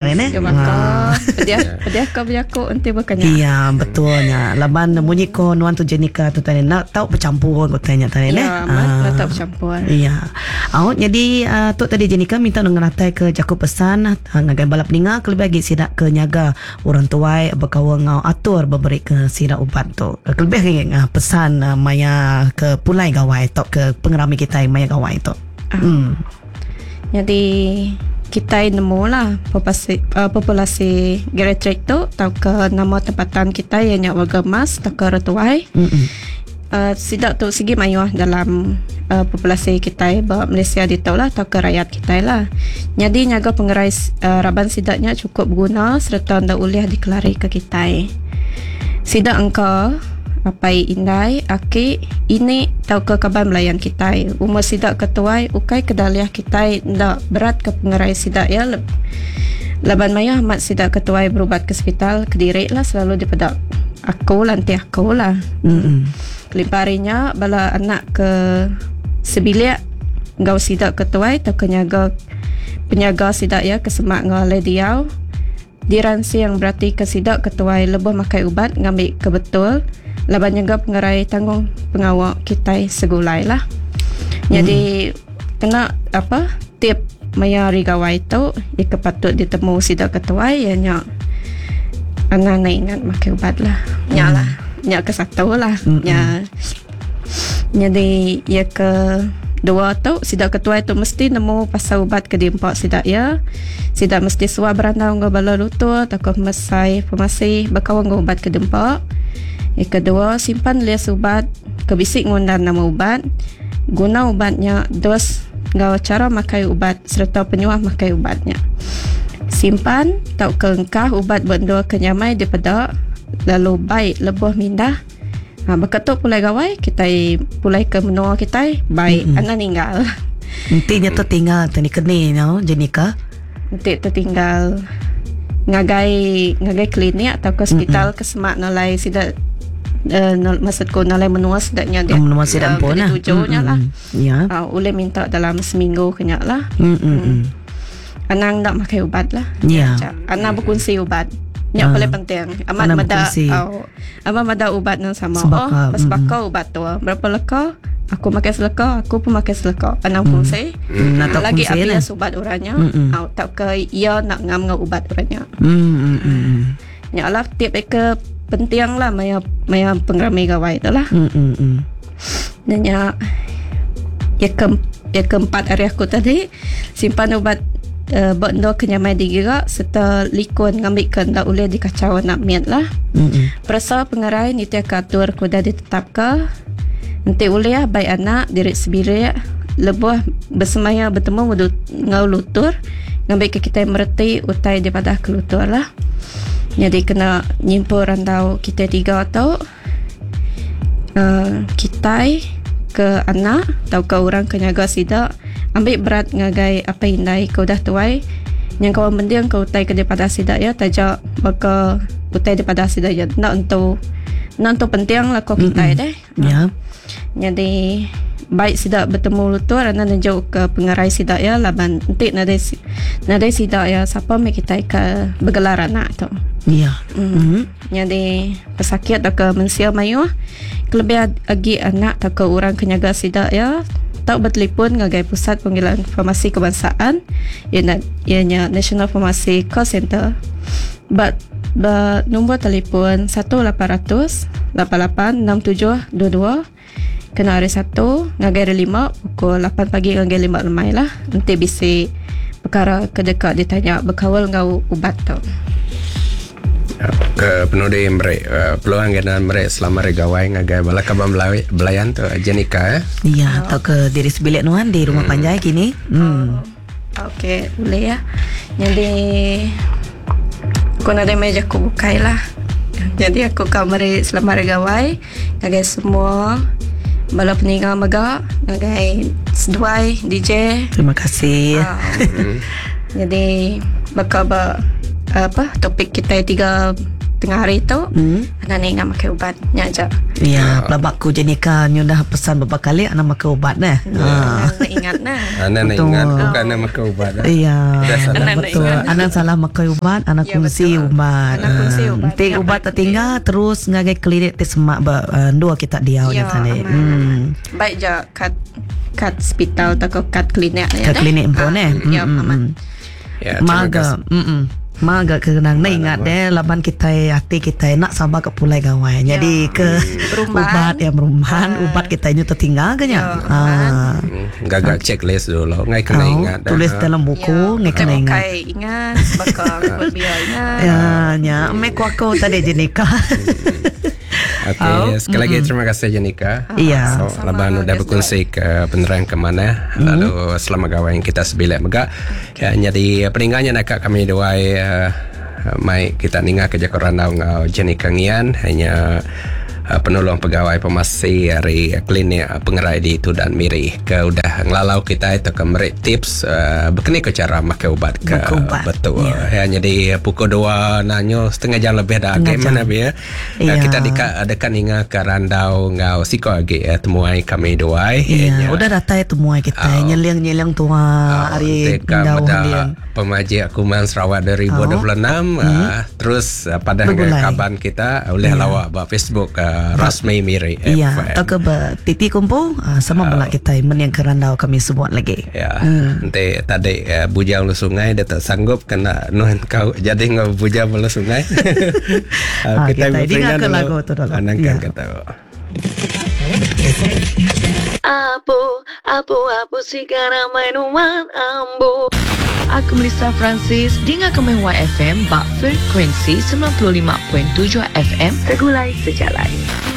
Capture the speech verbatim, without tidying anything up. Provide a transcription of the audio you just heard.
tarin eh. Ya maka Pedia Pedia kau berjaku Nanti berkanya. Iya betulnya. Laban bunyi ko nuan tu Jenika tu tarin nak tahu bercampur ko tanya tarin eh. Ya amat nak tahu bercampur. Iya. Au jadi uh, tu tadi Jenika minta ngeratai ke jaku pesan uh, ngagai balap ninga kelebih lagi sidak ke nyaga orang tuai berkawa ngau atur berberi ke sidak ubat tu. Kelebih uh, pesan uh, maya ke pulai gawai tu ke pengerami kita maya gawai tu. Ah. Hmm. Jadi kita nemu lah populasi, uh, populasi geriatrik tu tahu ke nama tempatan kita yang nyak warga emas tahu ke retuai. Uh, sidak tu segi mayuah dalam uh, populasi kita bah Malaysia di tahu lah tahu ke rakyat kita lah. Jadi nyaga pengerai uh, raban sidaknya cukup berguna serta ndak uliah dikelari ke kita. Sidak engkau apai indai aki ini tahu ke kabar melayan kita umur sidak ketuai ukai kedaliah kita ndak berat ke pengerai sidak ya leb, laban maya amat sidak ketuai berubat ke hospital Kediri lah selalu dipedak aku lanti aku lah mm-hmm. Keliparinya bala anak ke sebiliak ngau sidak ketuai tahu kenyaga penyaga sidak ya kesemak ngau lediau diransi yang berarti ke sidak ketuai lebih makai ubat ngambil kebetul laban juga pengerai tanggung pengawal kita segulai lah. Jadi hmm. kena apa tip maya rigawai tu ia kepatut ditemu sidak ketuai ya nyak anak-anak ingat makai ubat lah. Hmm. Nyak lah. Nyak ke satu lah. Hmm. Nyak. Jadi ia ke dua tu sidak ketuai tu mesti nemu pasal ubat ke diempak sidak ya. Sidak mesti suah berandau ngau bala lutut atau mesai formasi berkawan ngau ubat ke diempak. Yang kedua, simpan lias ubat kebisik ngundan nama ubat. Guna ubatnya dos gawa cara makai ubat serta penyuah makai ubatnya. Simpan tau keengkah ubat benda kenyamai daripada lalu baik lebuh mindah. Ha, berketuk pulai gawai kita pulai ke menua kita baik mm-hmm. anak tinggal. Nantinya tu tinggal tani kene no Jenika. Nanti tu tinggal ngagai ngagai klinik atau ke hospital mm-hmm. ke semak nalai sidak Uh, maksudku nalai menua sedaknya dia menua sedang pun lah tujuhnya lah ya uh, boleh minta dalam seminggu kenyak lah hmm. Anang nak makai ubat lah ya Anang berkongsi ubat yang uh, paling penting amat mada oh, amat mada ubat yang sama sebaka. Oh sebaka mm. ubat tu berapa leka aku makai seleka aku pun makai seleka Anang mm. kongsi mm. lagi habis ubat orangnya uh, tak ke ia nak ngam-ngam ubat orangnya hmm hmm ya lah tip ke penting lah maya maya pengeramai gawai tu lah. Hmm hmm. Dan ya ya ke ya keempat hari aku tadi simpan ubat uh, benda kenyamai digerak serta likun ngambil kendak boleh dikacau nak miat lah. Hmm. Perasa pengerai ni tiak atur kuda ditetapkan. Nanti boleh lah baik anak diri sendiri lebuh bersemaya bertemu ngau lutur ngambil ke kita mereti utai daripada kelutur lah. Jadi kena nyimpul rantau kita tiga atau uh, kita ke anak atau ke orang kenyaga sidak ambil berat ngagai apa indai kau dah tuai yang kau mendiang kau utai ke daripada sidak ya tajak maka utai daripada sidak ya nak untuk nak untuk penting lah kau kita deh ya. Jadi baik sidak bertemu lutur anda jauh ke pengerai sidak ya laban nanti nadai nadai sidak ya siapa mai kita ke bergelar anak tu ya mm. mm-hmm. Jadi pesakit atau ke mensia mayu kelebih lagi anak atau ke orang kenyaga sidak ya tak bertelefon ngagai pusat panggilan informasi kebangsaan ianya ianya National Informasi Call Center but ba, nombor telefon satu lapan kosong kosong lapan lapan enam tujuh dua dua kena hari satu ngagai hari lima pukul lapan pagi ngagai lima lemai lah nanti bisa perkara kedekat ditanya berkawal ngau ubat tu ke penudi mereka uh, peluang dengan mereka selama regawai ngagai bala kabam belayan tu Jenika eh iya atau ke diri sebilik nuan di rumah hmm. panjai kini hmm. oh. Okey boleh ya jadi aku nak meja aku bukai lah jadi aku kamar selama regawai ngagai semua bala peninggal mega ngagai seduai D J terima kasih uh, jadi bakal ba, apa topik kita tiga tengah hari tu hmm. anak ingat makan ubat nyaja. Ya, pelabak ku Jenika nyu dah pesan beberapa kali anak makan ubat nah. Anak nak ingat nah. Anak nak Betul. ingat bukan nak makan ubat. dah. Iya, Dah salah. Anak nak betul. ingat. Anak salah makan ubat, anak Ya, kongsi betul. ubat. Anak kongsi ubat. Tik Ingat ubat baik tertinggal terus ngagai klinik ti semak ba uh, dua kita dia Ya, nya tadi. aman. Hmm. Baik je kat kat hospital atau kat klinik Ke klinik pun eh. Ya, Mm, mm, aman. mm. Ya, terima kasih. Maga, mm Maga kenang nak ingat deh laban kita hati kita nak sabar ke pulai gawai. Jadi ke Berumahan. ubat ya berumahan, Ah. ubat kita ini tertinggal ke nya. Ya, Ah. Hmm, Gagak checklist dulu. Ngai kena Tahu, ingat. dah. tulis dalam buku, ngai kena ingat. Kai ingat, bakal berbiar ingat. Ya, nya, me kuako tadi Jenika. Okey, Oh, sekali lagi terima kasih Jenika. Iya. So, Sama-sama, laban udah guys, berkongsi ke penerang ke mana. Lalu selama gawain kita sebilik megak. Ya, jadi peninggalnya nak kami doai uh, mai kita ninga kerja korandau ngau Jenika ngian hanya uh, penolong pegawai pemasi dari klinik uh, pengerai di Tudan Miri ke udah ngelalau kita itu ke merik tips uh, begini ke cara makan ubat ke Makan ubat, betul ya. ya. Jadi pukul dua nanyo setengah jam lebih dah Setengah ke jam. mana biar Iya. kita dekat dekat ninga ke randau ngau siko lagi ya, temuai kami doai Iya, udah datai tu muai kita Oh. nyeliang-nyeliang tua hari Dekat jauh pada liang. pemaji Akuman Sarawak dua ribu dua puluh enam ah, terus uh, pada Bergulai. kaban kita oleh Iya. lawak ba Facebook uh, Rasmi Miri Iya, F M. atau ke ba- titi kumpul ah, sama Oh. bala kita men yang kerandau kami sebut lagi. Ya, nanti tadi uh, bujang lu sungai dia tak sanggup kena nuan kau jadi ngau bujang lu sungai. Ah, kita berperingat dengarkan dulu. lagu tu dulu. Anangkan Ya. kata. Abu, abu, abu sigara minuman ambu. Aku Melissa Francis, dengar kami Y F M bak frekuensi sembilan puluh lima perpuluhan tujuh F M, Tergulai Sejalan.